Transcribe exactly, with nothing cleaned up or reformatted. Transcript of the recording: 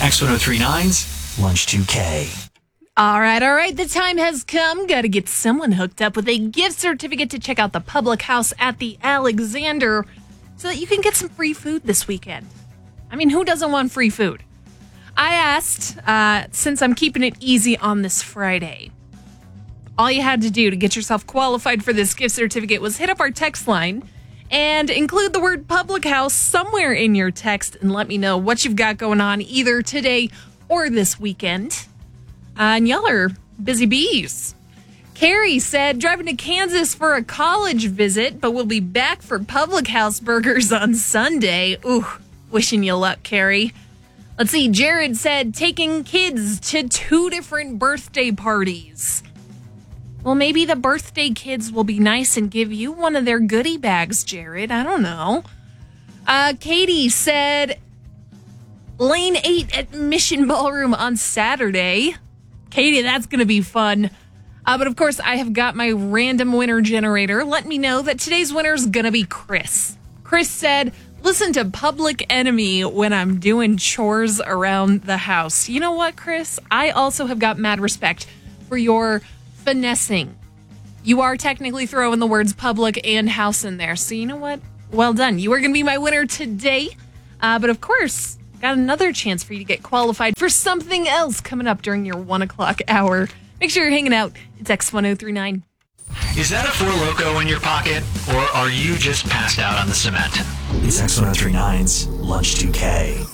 X ten thirty-nine's Lunch two K. All right, all right. The time has come. Got to get someone hooked up with a gift certificate to check out the Public House at the Alexander so that you can get some free food this weekend. I mean, who doesn't want free food? I asked, uh, since I'm keeping it easy on this Friday, all you had to do to get yourself qualified for this gift certificate was hit up our text line and include the word Public House somewhere in your text and let me know what you've got going on either today or this weekend. Uh, and y'all are busy bees. Carrie said, driving to Kansas for a college visit, but we'll be back for Public House burgers on Sunday. Ooh, wishing you luck, Carrie. Let's see, Jared said, taking kids to two different birthday parties. Well, maybe the birthday kids will be nice and give you one of their goodie bags, Jared. I don't know. Uh, Katie said, Lane eight at Mission Ballroom on Saturday. Katie, that's going to be fun. Uh, but of course, I have got my random winner generator. Let me know that today's winner is going to be Chris. Chris said, listen to Public Enemy when I'm doing chores around the house. You know what, Chris? I also have got mad respect for your finessing. You are technically throwing the words public and house in there. So you know what? Well done. You are going to be my winner today. Uh, but of course, got another chance for you to get qualified for something else coming up during your one o'clock hour. Make sure you're hanging out. It's X ten thirty-nine. Is that a Four Loko in your pocket, or are you just passed out on the cement? It's X ten thirty-nine's Lunch two K.